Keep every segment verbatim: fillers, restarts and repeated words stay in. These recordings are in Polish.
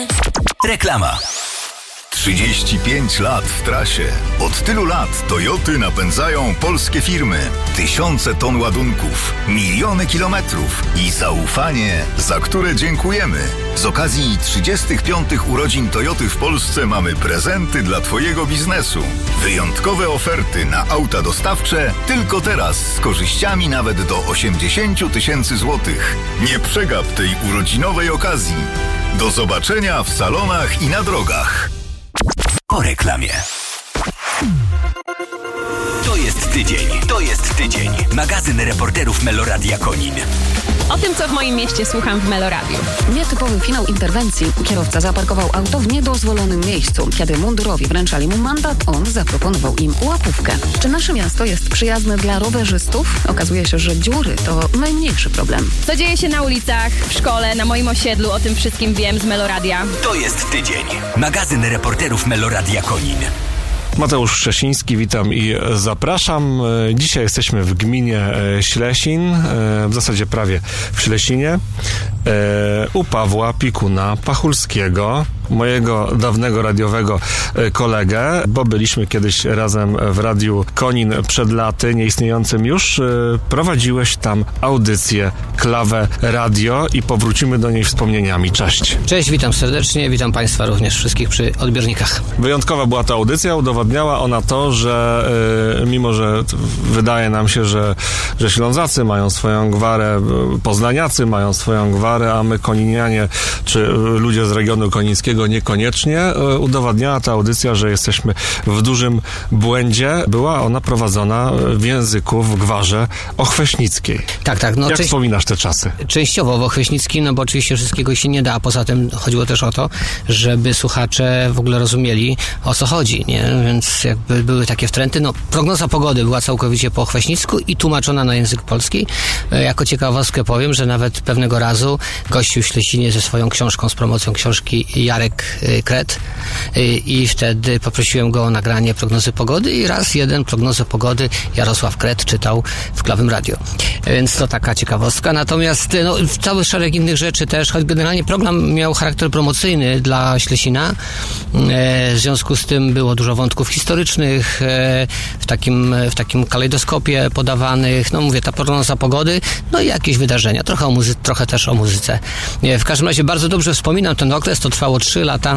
Reklama. trzydzieści pięć lat w trasie. Od tylu lat Toyoty napędzają polskie firmy. Tysiące ton ładunków, miliony kilometrów i zaufanie, za które dziękujemy. Z okazji trzydziestych piątych urodzin Toyoty w Polsce mamy prezenty dla Twojego biznesu. Wyjątkowe oferty na auta dostawcze tylko teraz z korzyściami nawet do osiemdziesiąt tysięcy złotych. Nie przegap tej urodzinowej okazji. Do zobaczenia w salonach i na drogach. Po reklamie. To jest tydzień, to jest tydzień. Magazyn reporterów Meloradia Konin. O tym, co w moim mieście słucham w Meloradiu. Nietypowy finał interwencji. Kierowca zaparkował auto w niedozwolonym miejscu. Kiedy mundurowi wręczali mu mandat, on zaproponował im łapówkę. Czy nasze miasto jest przyjazne dla rowerzystów? Okazuje się, że dziury to najmniejszy problem. Co dzieje się na ulicach, w szkole, na moim osiedlu, o tym wszystkim wiem z Meloradia. To jest tydzień. Magazyn reporterów Meloradia Konin. Mateusz Szczeciński, witam i zapraszam. Dzisiaj jesteśmy w gminie Ślesin, w zasadzie prawie w Ślesinie, u Pawła Pikuna Pachulskiego, mojego dawnego radiowego kolegę, bo byliśmy kiedyś razem w Radiu Konin przed laty, nieistniejącym już. Prowadziłeś tam audycję Klawę Radio i powrócimy do niej wspomnieniami. Cześć. Cześć, witam serdecznie, witam Państwa również wszystkich przy odbiornikach. Wyjątkowa była ta audycja, udowadniała ona to, że y, mimo, że wydaje nam się, że, że Ślązacy mają swoją gwarę, poznaniacy mają swoją gwarę, a my koninianie, czy ludzie z regionu konińskiego niekoniecznie, y, udowadniała ta audycja, że jesteśmy w dużym błędzie. Była ona prowadzona w języku, w gwarze ochweśnickiej. Tak, tak. No, Jak część... wspominasz te czasy? Częściowo w ochweśnickim, no bo oczywiście wszystkiego się nie da, a poza tym chodziło też o to, żeby słuchacze w ogóle rozumieli, o co chodzi, nie? Więc jakby były takie wtręty. No, prognoza pogody była całkowicie po ochweśnicku i tłumaczona na język polski. Jako ciekawostkę powiem, że nawet pewnego razu gościł w Ślesinie ze swoją książką, z promocją książki Jarek Kret i wtedy poprosiłem go o nagranie prognozy pogody i raz jeden prognozę pogody Jarosław Kret czytał w Klawym Radio. Więc to taka ciekawostka. Natomiast no, cały szereg innych rzeczy też, choć generalnie program miał charakter promocyjny dla Ślesina. W związku z tym było dużo wątków historycznych w takim, w takim kalejdoskopie podawanych. No mówię, ta prognoza pogody, no i jakieś wydarzenia. Trochę, o muzy- trochę też o muzyce. W każdym razie bardzo dobrze wspominam ten okres, to trwało trzy lata.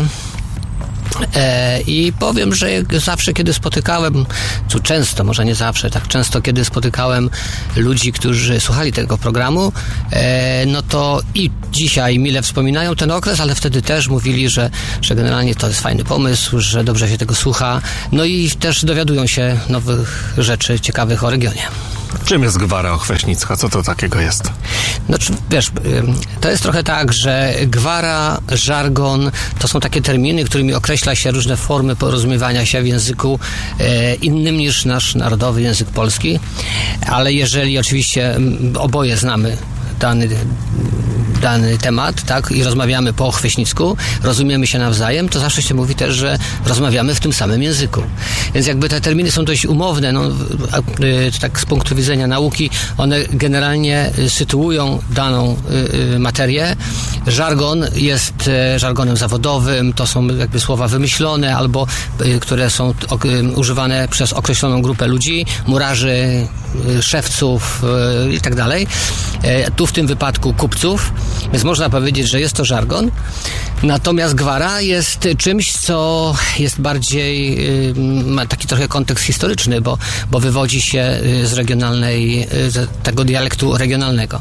E, I powiem, że zawsze, kiedy spotykałem, tu często, może nie zawsze, tak często, kiedy spotykałem ludzi, którzy słuchali tego programu, e, no to i dzisiaj mile wspominają ten okres, ale wtedy też mówili, że, że generalnie to jest fajny pomysł, że dobrze się tego słucha, no i też dowiadują się nowych rzeczy ciekawych o regionie. Czym jest gwara ochweśnicka? Co to takiego jest? No, wiesz, to jest trochę tak, że gwara, żargon to są takie terminy, którymi określa się różne formy porozumiewania się w języku e, innym niż nasz narodowy język polski, ale jeżeli oczywiście oboje znamy dany dany temat, tak, i rozmawiamy po ochweśnicku, rozumiemy się nawzajem, to zawsze się mówi też, że rozmawiamy w tym samym języku. Więc jakby te terminy są dość umowne, no, tak z punktu widzenia nauki, one generalnie sytuują daną y, materię. Żargon jest y, żargonem zawodowym, to są jakby słowa wymyślone albo y, które są y, używane przez określoną grupę ludzi, murarzy, y, szewców y, i tak dalej. Y, tu w tym wypadku kupców. Więc można powiedzieć, że jest to żargon. Natomiast gwara jest czymś, co jest bardziej, ma taki trochę kontekst historyczny, bo, bo wywodzi się z regionalnej, z tego dialektu regionalnego.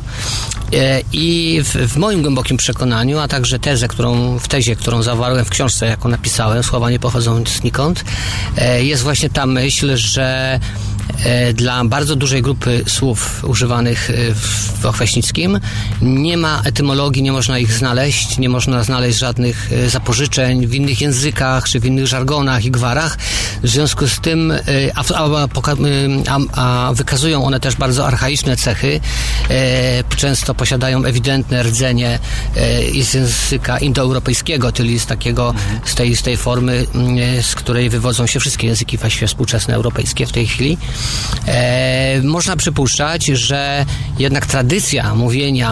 I w, w moim głębokim przekonaniu, a także tezę, którą, w tezie, którą zawarłem w książce, jaką napisałem, Słowa nie pochodzą znikąd, jest właśnie ta myśl, że dla bardzo dużej grupy słów używanych w ochweśnickim nie ma etymologii, nie można ich znaleźć, nie można znaleźć żadnych zapożyczeń w innych językach, czy w innych żargonach i gwarach. W związku z tym, a, a, a wykazują one też bardzo archaiczne cechy, często posiadają ewidentne rdzenie z języka indoeuropejskiego, czyli z takiego, z tej, z tej formy, z której wywodzą się wszystkie języki właściwie współczesne europejskie w tej chwili. E, można przypuszczać, że jednak tradycja mówienia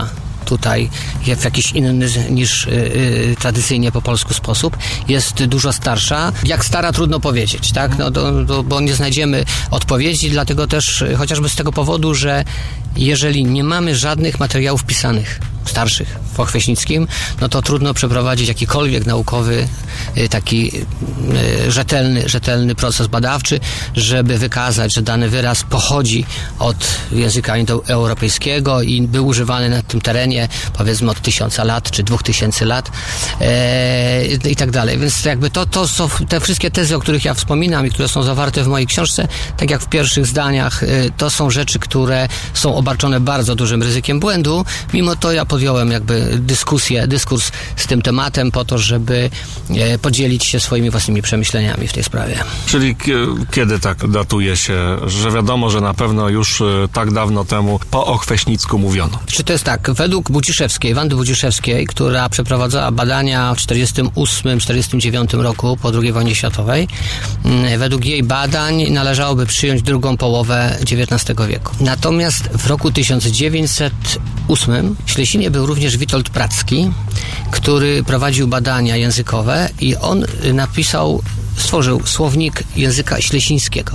tutaj w jakiś inny niż y, y, tradycyjnie po polsku sposób. Jest dużo starsza. Jak stara, trudno powiedzieć, tak? No, do, do, bo nie znajdziemy odpowiedzi, dlatego też chociażby z tego powodu, że jeżeli nie mamy żadnych materiałów pisanych, starszych w Ochweśnickim, no to trudno przeprowadzić jakikolwiek naukowy, taki rzetelny, rzetelny proces badawczy, żeby wykazać, że dany wyraz pochodzi od języka indoeuropejskiego i był używany na tym terenie powiedzmy od tysiąca lat, czy dwóch tysięcy lat e, i tak dalej. Więc jakby to, to są te wszystkie tezy, o których ja wspominam i które są zawarte w mojej książce, tak jak w pierwszych zdaniach, to są rzeczy, które są obarczone bardzo dużym ryzykiem błędu. Mimo to ja podjąłem jakby dyskusję, dyskurs z tym tematem po to, żeby podzielić się swoimi własnymi przemyśleniami w tej sprawie. Czyli kiedy tak datuje się, że wiadomo, że na pewno już tak dawno temu po ochweśnicku mówiono? Czy to jest tak, według Budziszewskiej, Wandy Budziszewskiej, która przeprowadzała badania w czterdziestym ósmym czterdziestym dziewiątym roku po drugiej wojnie światowej, według jej badań należałoby przyjąć drugą połowę dziewiętnastego wieku. Natomiast w roku tysiąc dziewięćset ósmym w Ślesinie był również Witold Pracki, który prowadził badania językowe i on napisał, stworzył słownik języka ślesińskiego.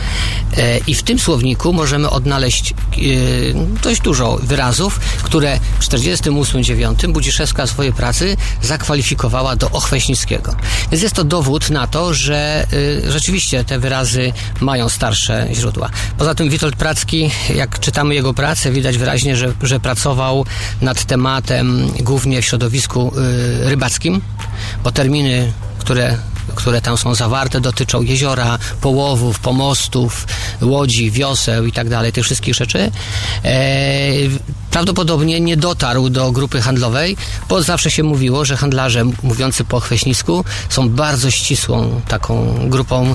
I w tym słowniku możemy odnaleźć dość dużo wyrazów, które w czterdziestym ósmym dziewiątym Budziszewska w swojej pracy zakwalifikowała do ochweśnickiego. Więc jest to dowód na to, że rzeczywiście te wyrazy mają starsze źródła. Poza tym Witold Pracki, jak czytamy jego pracę, widać wyraźnie, że, że pracował nad tematem głównie w środowisku rybackim, bo terminy, które które tam są zawarte, dotyczą jeziora, połowów, pomostów, łodzi, wioseł i tak dalej, tych wszystkich rzeczy. E, prawdopodobnie nie dotarł do grupy handlowej, bo zawsze się mówiło, że handlarze mówiący po ochweśnicku są bardzo ścisłą taką grupą.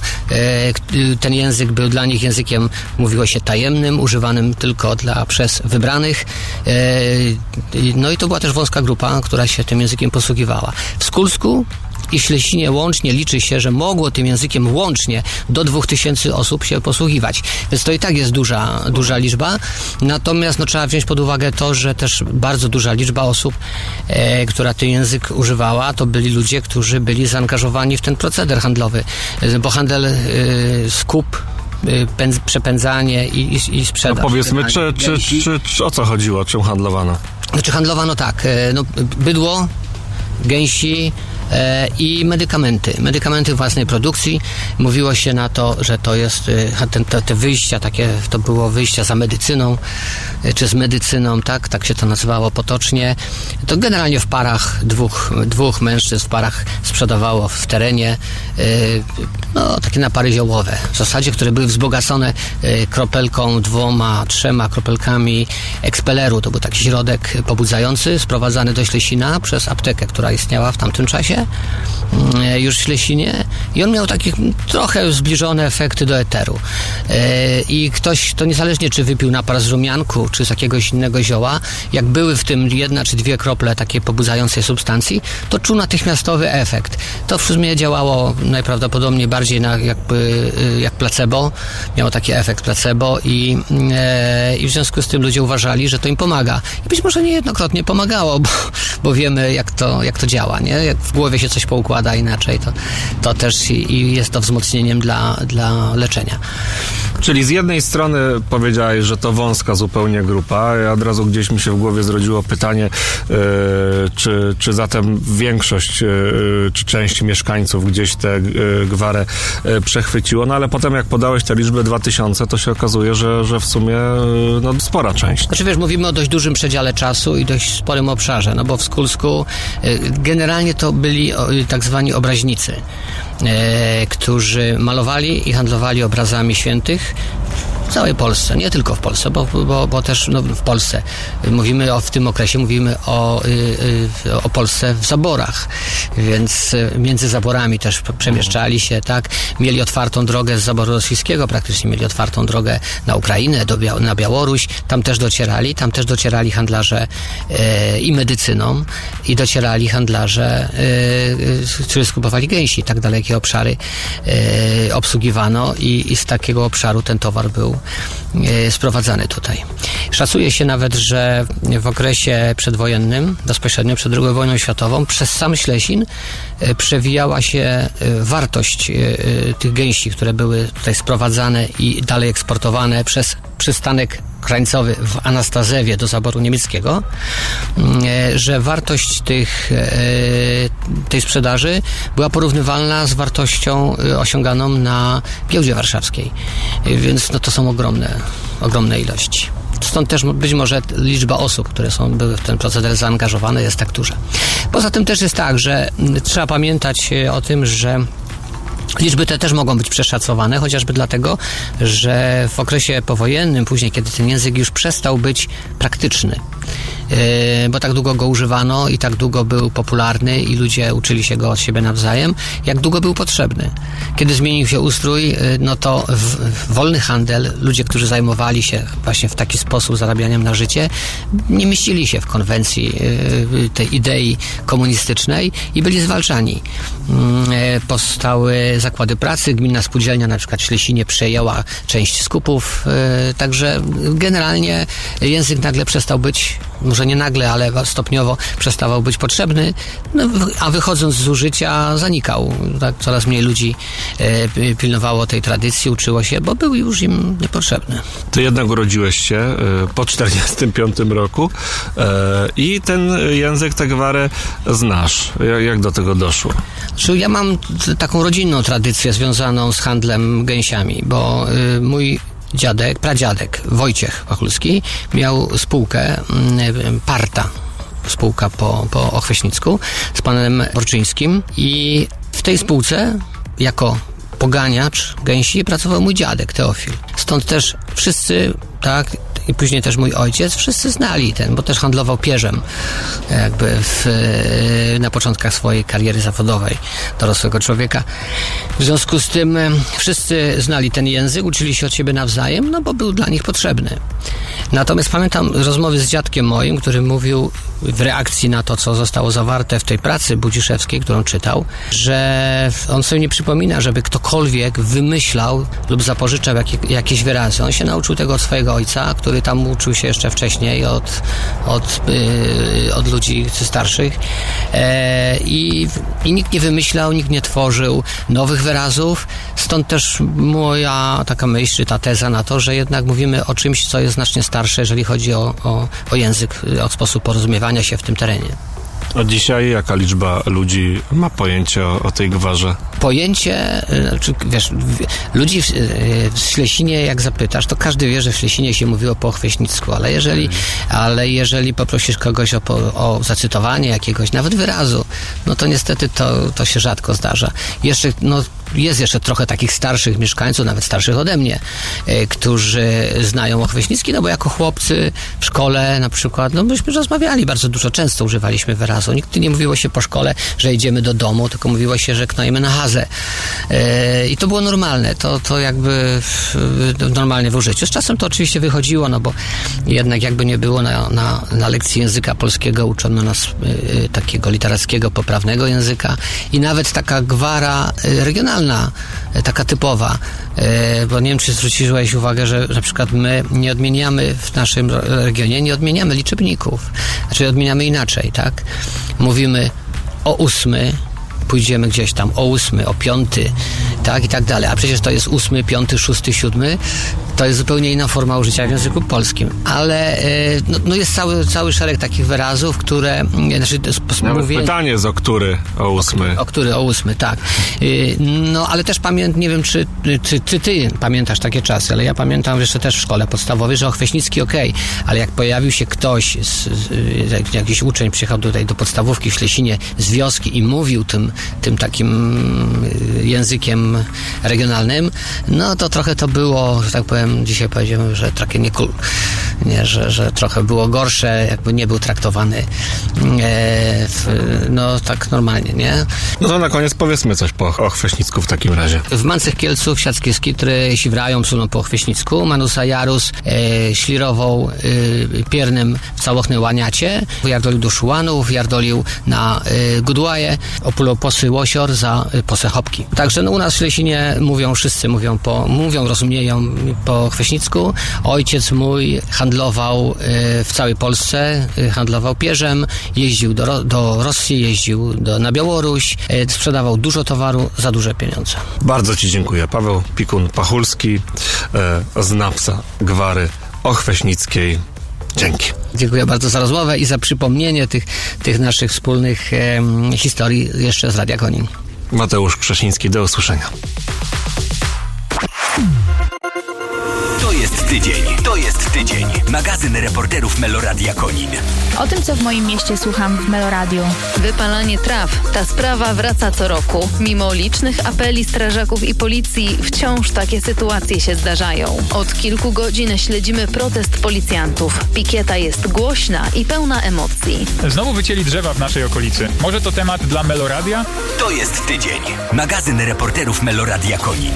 E, ten język był dla nich językiem, mówiło się, tajemnym, używanym tylko dla przez wybranych. E, no i to była też wąska grupa, która się tym językiem posługiwała. W Skulsku i Ślesinie łącznie liczy się, że mogło tym językiem łącznie do dwóch tysięcy osób się posługiwać. Więc to i tak jest duża, duża liczba. Natomiast no, trzeba wziąć pod uwagę to, że też bardzo duża liczba osób, e, która ten język używała, to byli ludzie, którzy byli zaangażowani w ten proceder handlowy. Bo handel, e, skup, Pędz, przepędzanie i, i, i sprzedaż. No powiedzmy, czy, czy, czy, czy, czy o co chodziło? Czym handlowano? Znaczy handlowano tak, no, bydło, gęsi e, i medykamenty. Medykamenty własnej produkcji. Mówiło się na to, że to jest ten, te, te wyjścia, takie, to było wyjścia za medycyną, czy z medycyną, tak, tak się to nazywało potocznie. To generalnie w parach, dwóch, dwóch mężczyzn w parach sprzedawało w terenie e, no, takie napary ziołowe. W zasadzie, które były wzbogacone e, kropelką, dwoma, trzema kropelkami ekspeleru. To był taki środek pobudzający, sprowadzany do Ślesina przez aptekę, która istniała w tamtym czasie, e, już w Ślesinie. I on miał takie trochę zbliżone efekty do eteru. E, I ktoś, to niezależnie czy wypił napar z rumianku, czy z jakiegoś innego zioła, jak były w tym jedna czy dwie krople takiej pobudzającej substancji, to czuł natychmiastowy efekt. To w sumie działało najprawdopodobniej bardziej na jakby, jak placebo. Miało taki efekt placebo i, e, i w związku z tym ludzie uważali, że to im pomaga. I być może niejednokrotnie pomagało, bo, bo wiemy jak to, jak to działa, nie? Jak w głowie się coś poukłada inaczej, to, to też i, i jest to wzmocnieniem dla, dla leczenia. Czyli z jednej strony powiedziałeś, że to wąska zupełnie grupa, a od razu gdzieś mi się w głowie zrodziło pytanie, yy, czy, czy zatem większość, yy, czy część mieszkańców gdzieś tę yy, gwarę yy, przechwyciło, no ale potem jak podałeś tę liczbę dwa tysiące, to się okazuje, że, że w sumie yy, no, spora część. Znaczy wiesz, mówimy o dość dużym przedziale czasu i dość sporym obszarze, no bo w Skulsku yy, generalnie to byli yy, tak zwani obraźnicy, yy, którzy malowali i handlowali obrazami świętych w całej Polsce, nie tylko w Polsce, bo, bo, bo też no, w Polsce. Mówimy o, w tym okresie mówimy o, y, o Polsce w zaborach, więc między zaborami też przemieszczali się, tak? Mieli otwartą drogę z zaboru rosyjskiego, praktycznie mieli otwartą drogę na Ukrainę, do Bia- na Białoruś, tam też docierali, tam też docierali handlarze y, i medycyną, i docierali handlarze, y, y, którzy skupowali gęsi, tak dalekie obszary y, obsługiwano i, i z takiego obszaru ten towar był był e, sprowadzany tutaj. Szacuje się nawet, że w okresie przedwojennym, bezpośrednio przed drugą wojną światową, przez sam Ślesin e, przewijała się e, wartość e, tych gęsi, które były tutaj sprowadzane i dalej eksportowane przez przystanek krańcowy w Anastazewie do zaboru niemieckiego, że wartość tych, tej sprzedaży była porównywalna z wartością osiąganą na giełdzie warszawskiej. Więc no, to są ogromne, ogromne ilości. Stąd też być może liczba osób, które są, były w ten proceder zaangażowane, jest tak duża. Poza tym też jest tak, że trzeba pamiętać o tym, że liczby te też mogą być przeszacowane, chociażby dlatego, że w okresie powojennym, później, kiedy ten język już przestał być praktyczny, yy, bo tak długo go używano i tak długo był popularny i ludzie uczyli się go od siebie nawzajem, jak długo był potrzebny. Kiedy zmienił się ustrój, yy, no to w, w wolny handel, ludzie, którzy zajmowali się właśnie w taki sposób zarabianiem na życie, nie mieścili się w konwencji yy, tej idei komunistycznej i byli zwalczani. Yy, powstały zakłady pracy, gminna spółdzielnia na przykład w Ślesinie przejęła część skupów, yy, także generalnie język nagle przestał być, może nie nagle, ale stopniowo przestawał być potrzebny, no, a wychodząc z użycia zanikał. Tak, coraz mniej ludzi yy, pilnowało tej tradycji, uczyło się, bo był już im niepotrzebny. Ty jednak urodziłeś się yy, po czterdziestym piątym roku yy, i ten język, tę gwarę znasz. Jak, jak do tego doszło? Znaczy, ja mam taką rodzinną tradycję związaną z handlem gęsiami, bo y, mój dziadek, pradziadek Wojciech Wachulski miał spółkę y, Parta, spółka po, po Ochweśnicku z panem Borczyńskim i w tej spółce jako poganiacz gęsi pracował mój dziadek Teofil. Stąd też wszyscy, tak, i później też mój ojciec, wszyscy znali ten, bo też handlował pierzem jakby w, na początkach swojej kariery zawodowej dorosłego człowieka. W związku z tym wszyscy znali ten język, uczyli się od siebie nawzajem, no bo był dla nich potrzebny. Natomiast pamiętam rozmowy z dziadkiem moim, który mówił w reakcji na to, co zostało zawarte w tej pracy Budziszewskiej, którą czytał, że on sobie nie przypomina, żeby ktokolwiek wymyślał lub zapożyczał jakie, jakieś wyrazy. On się nauczył tego od swojego ojca, który tam uczył się jeszcze wcześniej od, od, yy, od ludzi starszych e, i, i nikt nie wymyślał, nikt nie tworzył nowych wyrazów. Stąd też moja taka myśl, ta teza na to, że jednak mówimy o czymś, co jest znacznie starsze, jeżeli chodzi o, o, o język, o sposób porozumiewania się w tym terenie. A dzisiaj jaka liczba ludzi ma pojęcie o, o tej gwarze? Pojęcie, znaczy, wiesz, ludzi w, w Ślesinie, jak zapytasz, to każdy wie, że w Ślesinie się mówiło po ochweśnicku, ale jeżeli, ale jeżeli poprosisz kogoś o, o zacytowanie jakiegoś, nawet wyrazu, no to niestety to, to się rzadko zdarza. Jeszcze, no, jest jeszcze trochę takich starszych mieszkańców, nawet starszych ode mnie, y, którzy znają ochweśnicki, no bo jako chłopcy w szkole na przykład, no myśmy rozmawiali bardzo dużo, często używaliśmy wyrazu. Nigdy nie mówiło się po szkole, że idziemy do domu, tylko mówiło się, że knojemy na hazę. Y, I to było normalne, to, to jakby w, normalnie w użyciu. Z czasem to oczywiście wychodziło, no bo jednak jakby nie było na, na, na lekcji języka polskiego uczono nas y, takiego literackiego, poprawnego języka i nawet taka gwara y, regionalna, taka typowa, bo nie wiem, czy zwróciłeś uwagę, że na przykład my nie odmieniamy w naszym regionie, nie odmieniamy liczebników, znaczy odmieniamy inaczej, tak? Mówimy o ósmy, pójdziemy gdzieś tam o ósmy, o piąty, tak i tak dalej, a przecież to jest ósmy, piąty, szósty, siódmy, to jest zupełnie inna forma użycia w języku polskim, ale no, no jest cały, cały szereg takich wyrazów, które, znaczy mówię... Pytanie jest o który o ósmy. O, o który o ósmy, tak. No, ale też pamiętam, nie wiem, czy, czy, czy ty pamiętasz takie czasy, ale ja pamiętam jeszcze też w szkole podstawowej, że ochweśnicki okej, okay, ale jak pojawił się ktoś, z, z, jakiś uczeń przyjechał tutaj do podstawówki w Ślesinie z wioski i mówił tym, tym takim językiem regionalnym, no to trochę to było, że tak powiem, dzisiaj powiedziałem, że trochę nie, nie że, że trochę było gorsze, jakby nie był traktowany e, w, no tak normalnie, nie? No to na koniec powiedzmy coś po ochweśnicku w takim razie. W Mancych Kielców siackie skitry siwrają, psuną po ochweśnicku, Manusa Jarus e, ślirową e, piernym w całochny łaniacie, jardolił do szułanów, jardolił na e, gudłaje, opulał posy łosior za e, posę hopki. Także no, u nas w Ślesinie mówią, wszyscy mówią po, mówią, rozumieją po o Chweśnicku. Ojciec mój handlował w całej Polsce, handlował pierzem, jeździł do, do Rosji, jeździł do, na Białoruś, sprzedawał dużo towaru za duże pieniądze. Bardzo Ci dziękuję. Paweł Pikun-Pachulski, e, znawca gwary ochweśnickiej. Dzięki. Dziękuję bardzo za rozmowę i za przypomnienie tych, tych naszych wspólnych e, historii jeszcze z Radia Konin. Mateusz Krzesiński, do usłyszenia. To jest tydzień, to jest tydzień. Magazyn reporterów Meloradia Konin. O tym, co w moim mieście słucham w Meloradiu. Wypalanie traw. Ta sprawa wraca co roku. Mimo licznych apeli strażaków i policji, wciąż takie sytuacje się zdarzają. Od kilku godzin śledzimy protest policjantów. Pikieta jest głośna i pełna emocji. Znowu wycięli drzewa w naszej okolicy. Może to temat dla Meloradia? To jest tydzień. Magazyn reporterów Meloradia Konin.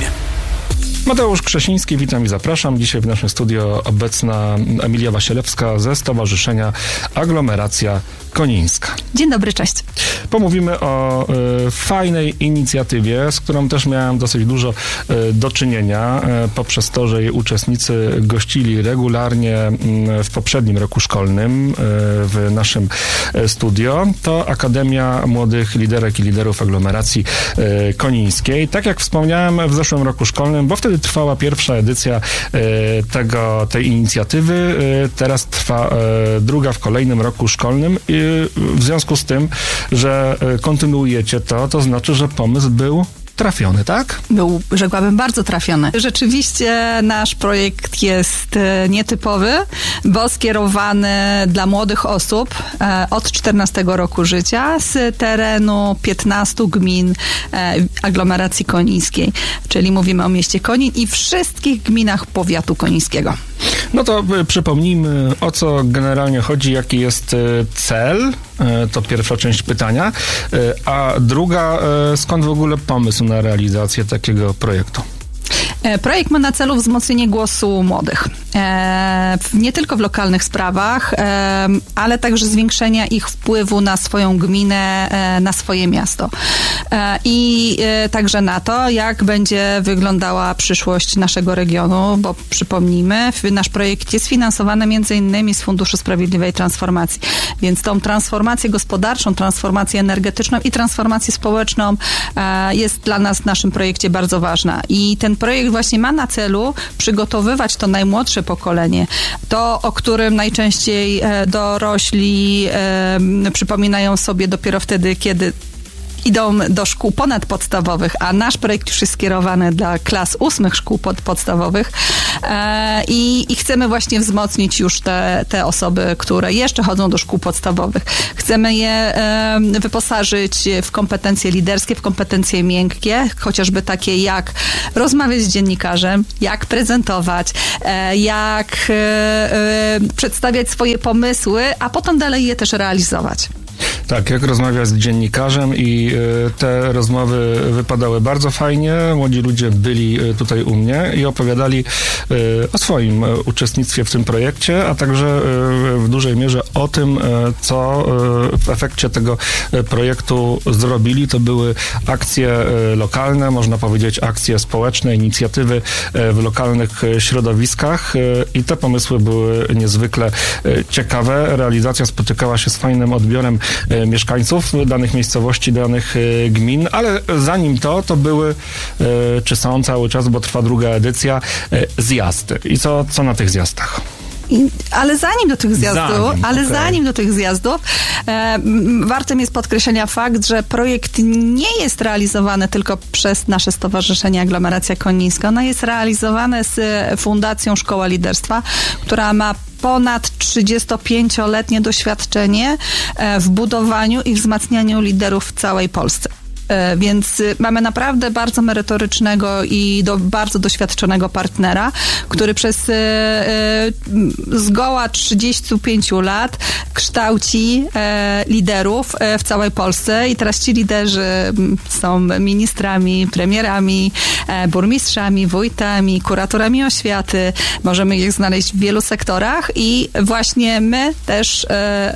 Mateusz Krzesiński, witam i zapraszam. Dzisiaj w naszym studio obecna Emilia Wasielewska ze Stowarzyszenia Aglomeracja Konińska. Dzień dobry, cześć. Pomówimy o y, fajnej inicjatywie, z którą też miałem dosyć dużo y, do czynienia y, poprzez to, że jej uczestnicy gościli regularnie y, w poprzednim roku szkolnym y, w naszym y, studio. To Akademia Młodych Liderek i Liderów Aglomeracji y, Konińskiej. Tak jak wspomniałem, w zeszłym roku szkolnym, bo wtedy trwała pierwsza edycja y, tego, tej inicjatywy. Y, teraz trwa y, druga w kolejnym roku szkolnym. Y, w związku z tym, że kontynuujecie to, to znaczy, że pomysł był trafiony, tak? Był, rzekłabym, bardzo trafiony. Rzeczywiście nasz projekt jest nietypowy, bo skierowany dla młodych osób od czternastego roku życia z terenu piętnastu gmin aglomeracji konińskiej, czyli mówimy o mieście Konin i wszystkich gminach powiatu konińskiego. No to przypomnijmy, o co generalnie chodzi, jaki jest cel, to pierwsza część pytania, a druga, skąd w ogóle pomysł na realizację takiego projektu? Projekt ma na celu wzmocnienie głosu młodych. E, nie tylko w lokalnych sprawach, e, ale także zwiększenia ich wpływu na swoją gminę, e, na swoje miasto. E, I e, także na to, jak będzie wyglądała przyszłość naszego regionu, bo przypomnijmy, nasz projekt jest finansowany między innymi z Funduszu Sprawiedliwej Transformacji. Więc tą transformację gospodarczą, transformację energetyczną i transformację społeczną e, jest dla nas w naszym projekcie bardzo ważna. I ten projekt właśnie ma na celu przygotowywać to najmłodsze pokolenie, to, o którym najczęściej dorośli e, przypominają sobie dopiero wtedy, kiedy idą do szkół ponadpodstawowych, a nasz projekt już jest skierowany dla klas ósmych szkół pod, podstawowych e, i, i chcemy właśnie wzmocnić już te, te osoby, które jeszcze chodzą do szkół podstawowych. Chcemy je e, wyposażyć w kompetencje liderskie, w kompetencje miękkie, chociażby takie jak rozmawiać z dziennikarzem, jak prezentować, e, jak e, e, przedstawiać swoje pomysły, a potem dalej je też realizować. Tak, jak rozmawiać z dziennikarzem i y, te rozmowy wypadały bardzo fajnie. Młodzi ludzie byli y, tutaj u mnie i opowiadali y, o swoim y, uczestnictwie w tym projekcie, a także y, w dużej mierze o tym, y, co y, w efekcie tego y, projektu zrobili. To były akcje y, lokalne, można powiedzieć akcje społeczne, inicjatywy y, w lokalnych y, środowiskach y, i te pomysły były niezwykle y, ciekawe. Realizacja spotykała się z fajnym odbiorem mieszkańców danych miejscowości, danych gmin, ale zanim to, to były, czy są cały czas, bo trwa druga edycja, zjazdy. I co, co na tych zjazdach? I, ale zanim do tych zjazdów, zanim, ale okay. zanim do tych zjazdów, e, wartym jest podkreślenia fakt, że projekt nie jest realizowany tylko przez nasze Stowarzyszenie Aglomeracja Konińska. Ono jest realizowane z Fundacją Szkoła Liderstwa, która ma ponad trzydziestopięcioletnie doświadczenie w budowaniu i wzmacnianiu liderów w całej Polsce. Więc mamy naprawdę bardzo merytorycznego i do, bardzo doświadczonego partnera, który przez e, e, zgoła trzydzieści pięć lat kształci e, liderów e, w całej Polsce i teraz ci liderzy są ministrami, premierami, e, burmistrzami, wójtami, kuratorami oświaty. Możemy ich znaleźć w wielu sektorach i właśnie my też e,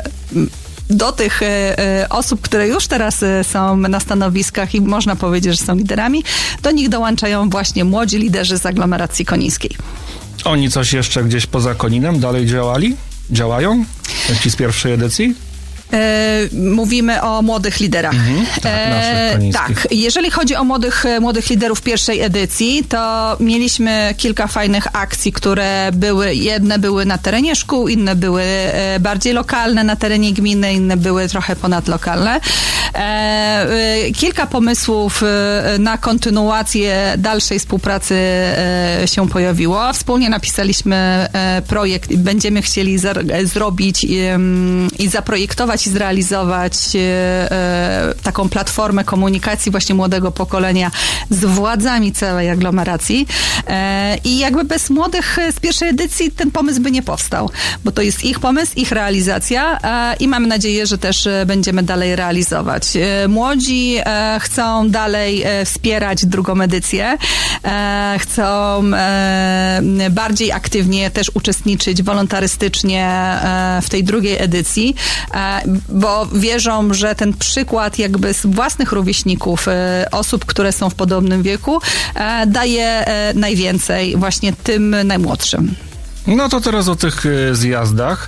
do tych e, osób, które już teraz e, są na stanowiskach i można powiedzieć, że są liderami, do nich dołączają właśnie młodzi liderzy z aglomeracji konińskiej. Oni coś jeszcze gdzieś poza Koninem dalej działali? Działają? Ci z pierwszej edycji? E, mówimy o młodych liderach. Mhm, tak, e, tak, jeżeli chodzi o młodych, młodych liderów pierwszej edycji, to mieliśmy kilka fajnych akcji, które były, jedne były na terenie szkół, inne były e, bardziej lokalne na terenie gminy, inne były trochę ponadlokalne. E, e, kilka pomysłów e, na kontynuację dalszej współpracy e, się pojawiło. Wspólnie napisaliśmy e, projekt i będziemy chcieli za, zrobić e, i zaprojektować i zrealizować e, taką platformę komunikacji właśnie młodego pokolenia z władzami całej aglomeracji. E, I jakby bez młodych z pierwszej edycji ten pomysł by nie powstał, bo to jest ich pomysł, ich realizacja e, i mam nadzieję, że też będziemy dalej realizować. E, młodzi e, chcą dalej e, wspierać drugą edycję, e, chcą e, bardziej aktywnie też uczestniczyć wolontarystycznie e, w tej drugiej edycji, e, bo wierzą, że ten przykład jakby z własnych rówieśników, e, osób, które są w podobnym wieku, e, daje e, najwięcej właśnie tym najmłodszym. No to teraz o tych e, zjazdach.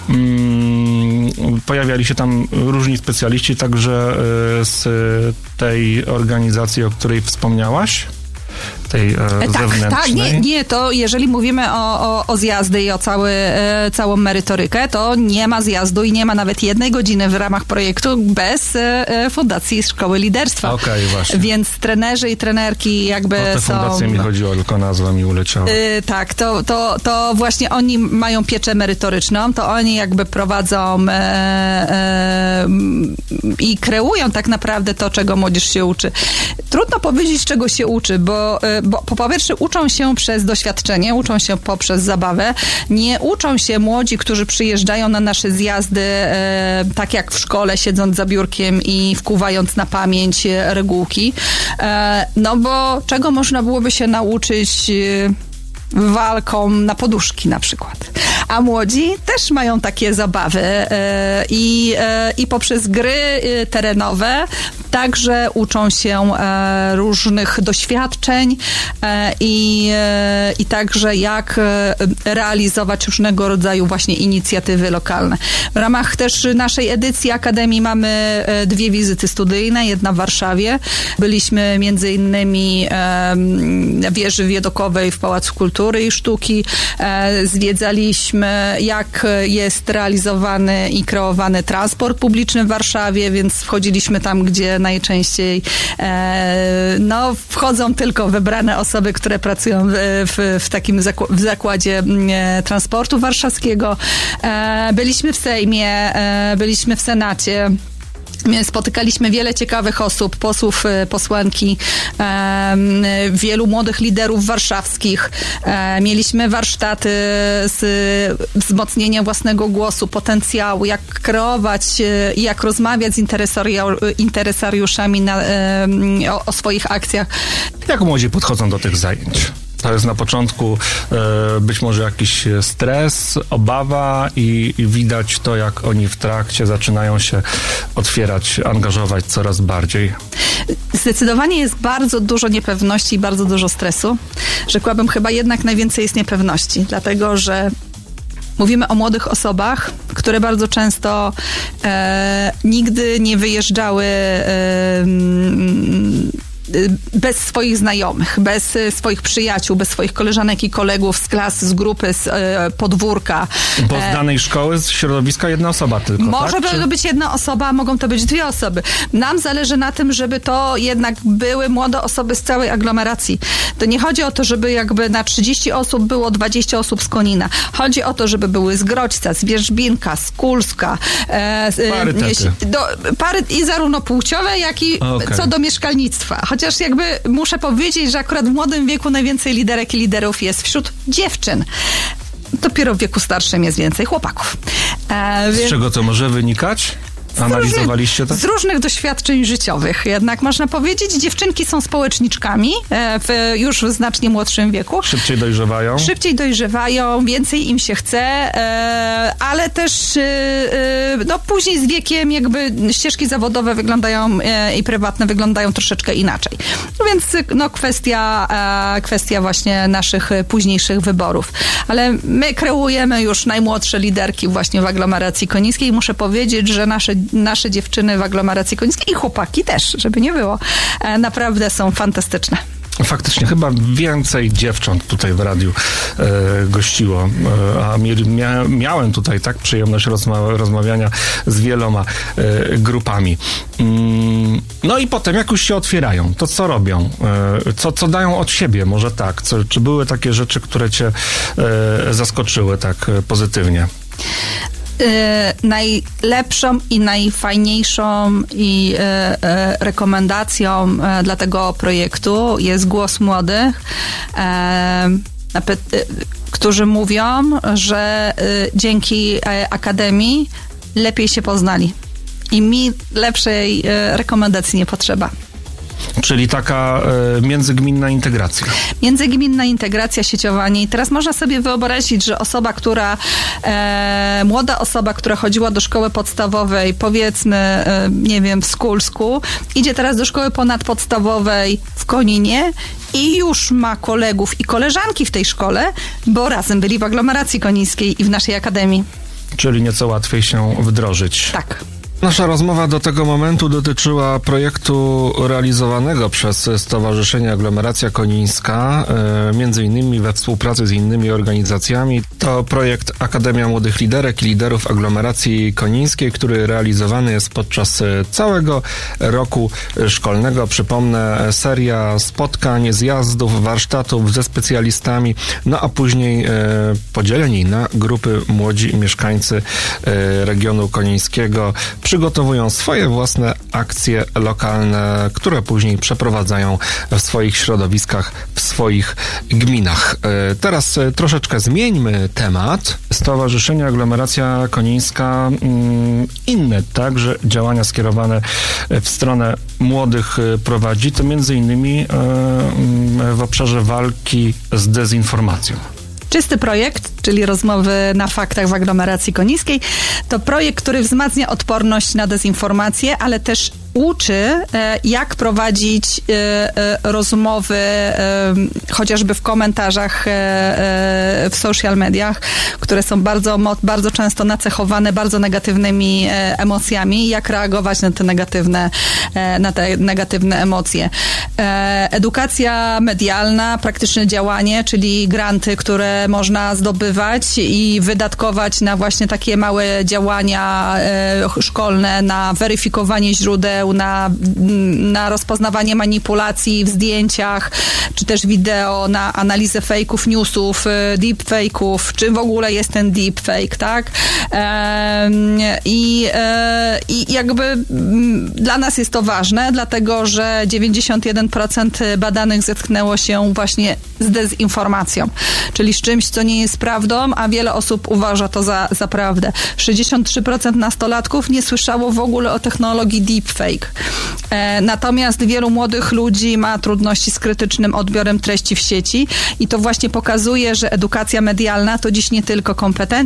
Mm, pojawiali się tam różni specjaliści, także e, z tej organizacji, o której wspomniałaś. Tej e, tak, zewnętrznej. Tak, nie, nie, to jeżeli mówimy o, o, o zjazdy i o cały, e, całą merytorykę, to nie ma zjazdu i nie ma nawet jednej godziny w ramach projektu bez e, Fundacji Szkoły Liderstwa. Okej, okay, właśnie. Więc trenerzy i trenerki jakby o te są... fundacje mi chodziło, tylko nazwa mi uleciała. E, tak, to, to, to właśnie oni mają pieczę merytoryczną, to oni jakby prowadzą e, e, i kreują tak naprawdę to, czego młodzież się uczy. Trudno powiedzieć, czego się uczy, bo Bo po pierwsze uczą się przez doświadczenie, uczą się poprzez zabawę. Nie uczą się młodzi, którzy przyjeżdżają na nasze zjazdy e, tak jak w szkole, siedząc za biurkiem i wkuwając na pamięć regułki. E, no bo czego można byłoby się nauczyć e, walką na poduszki na przykład. A młodzi też mają takie zabawy e, i, e, i poprzez gry e, terenowe także uczą się e, różnych doświadczeń e, i, e, i także jak e, realizować różnego rodzaju właśnie inicjatywy lokalne. W ramach też naszej edycji Akademii mamy e, dwie wizyty studyjne, jedna w Warszawie. Byliśmy między innymi e, w Wieży Wiedokowej w Pałacu Kultury i Sztuki. E, zwiedzaliśmy, jak jest realizowany i kreowany transport publiczny w Warszawie, więc wchodziliśmy tam, gdzie najczęściej e, no, wchodzą tylko wybrane osoby, które pracują w, w, w takim zaku- w zakładzie e, transportu warszawskiego. E, byliśmy w Sejmie, e, byliśmy w Senacie. Spotykaliśmy wiele ciekawych osób, posłów, posłanki, e, wielu młodych liderów warszawskich. E, mieliśmy warsztaty z wzmocnienia własnego głosu, potencjału, jak kreować i jak rozmawiać z interesariuszami na, e, o, o swoich akcjach. Jak młodzi podchodzą do tych zajęć? To jest na początku e, być może jakiś stres, obawa i, i widać to, jak oni w trakcie zaczynają się otwierać, angażować coraz bardziej. Zdecydowanie jest bardzo dużo niepewności i bardzo dużo stresu. Rzekłabym, chyba jednak najwięcej jest niepewności, dlatego że mówimy o młodych osobach, które bardzo często e, nigdy nie wyjeżdżały e, bez swoich znajomych, bez swoich przyjaciół, bez swoich koleżanek i kolegów z klas, z grupy, z e, podwórka. Bo z danej szkoły, z środowiska jedna osoba tylko, Może tak? to być jedna osoba, mogą to być dwie osoby. Nam zależy na tym, żeby to jednak były młode osoby z całej aglomeracji. To nie chodzi o to, żeby jakby na trzydzieści osób było dwadzieścia osób z Konina. Chodzi o to, żeby były z Grodźca, z Wierzbinka, z Kulska. E, Parytety. Do, pary, I zarówno płciowe, jak i okay. co do mieszkalnictwa. Chociaż jakby muszę powiedzieć, że akurat w młodym wieku najwięcej liderek i liderów jest wśród dziewczyn. Dopiero w wieku starszym jest więcej chłopaków. E, Z więc... czego to może wynikać? Z Analizowaliście różnych, to? Z różnych doświadczeń życiowych. Jednak można powiedzieć, dziewczynki są społeczniczkami e, w już w znacznie młodszym wieku. Szybciej dojrzewają? Szybciej dojrzewają, więcej im się chce, e, ale też e, e, no, później z wiekiem jakby ścieżki zawodowe wyglądają e, i prywatne wyglądają troszeczkę inaczej. No więc no, kwestia, e, kwestia właśnie naszych późniejszych wyborów. Ale my kreujemy już najmłodsze liderki właśnie w aglomeracji konińskiej. Muszę powiedzieć, że nasze, nasze dziewczyny w aglomeracji konińskiej i chłopaki też, żeby nie było, e, naprawdę są fantastyczne. Faktycznie, chyba więcej dziewcząt tutaj w radiu e, gościło, e, a mia, miałem tutaj tak przyjemność rozma- rozmawiania z wieloma e, grupami. Mm, no i potem, jak już się otwierają, to co robią? E, co, co dają od siebie? Może tak? Co, czy były takie rzeczy, które cię e, zaskoczyły tak e, pozytywnie? Yy, najlepszą i najfajniejszą i yy, yy, rekomendacją yy, dla tego projektu jest głos młodych, yy, yy, którzy mówią, że yy, dzięki yy, Akademii lepiej się poznali. I mi lepszej yy, rekomendacji nie potrzeba. Czyli taka e, międzygminna integracja. Międzygminna integracja, sieciowanie. I teraz można sobie wyobrazić, że osoba, która, e, młoda osoba, która chodziła do szkoły podstawowej, powiedzmy, e, nie wiem, w Skulsku, idzie teraz do szkoły ponadpodstawowej w Koninie i już ma kolegów i koleżanki w tej szkole, bo razem byli w aglomeracji konińskiej i w naszej akademii. Czyli nieco łatwiej się wdrożyć. Tak. Nasza rozmowa do tego momentu dotyczyła projektu realizowanego przez Stowarzyszenie Aglomeracja Konińska, e, między innymi we współpracy z innymi organizacjami. To projekt Akademia Młodych Liderek i Liderów Aglomeracji Konińskiej, który realizowany jest podczas całego roku szkolnego. Przypomnę, seria spotkań, zjazdów, warsztatów ze specjalistami, no a później e, podzieleni na grupy młodzi mieszkańcy e, regionu konińskiego przygotowują swoje własne akcje lokalne, które później przeprowadzają w swoich środowiskach, w swoich gminach. Teraz troszeczkę zmieńmy temat. Stowarzyszenie Aglomeracja Konińska, inne także działania skierowane w stronę młodych prowadzi, to między innymi w obszarze walki z dezinformacją. Czysty projekt, czyli rozmowy na faktach w aglomeracji konińskiej, to projekt, który wzmacnia odporność na dezinformację, ale też uczy, jak prowadzić rozmowy, chociażby w komentarzach w social mediach, które są bardzo, bardzo często nacechowane bardzo negatywnymi emocjami, jak reagować na te negatywne, na te negatywne emocje. Edukacja medialna, praktyczne działanie, czyli granty, które można zdobywać i wydatkować na właśnie takie małe działania szkolne, na weryfikowanie źródeł, Na, na rozpoznawanie manipulacji w zdjęciach, czy też wideo, na analizę fejków, newsów, deepfake'ów, czy w ogóle jest ten deepfake, tak? I, i jakby dla nas jest to ważne, dlatego, że dziewięćdziesiąt jeden procent badanych zetknęło się właśnie z dezinformacją, czyli z czymś, co nie jest prawdą, a wiele osób uważa to za, za prawdę. sześćdziesiąt trzy procent nastolatków nie słyszało w ogóle o technologii deepfake. E, natomiast wielu młodych ludzi ma trudności z krytycznym odbiorem treści w sieci i to właśnie pokazuje, że edukacja medialna to dziś nie tylko kompetencja,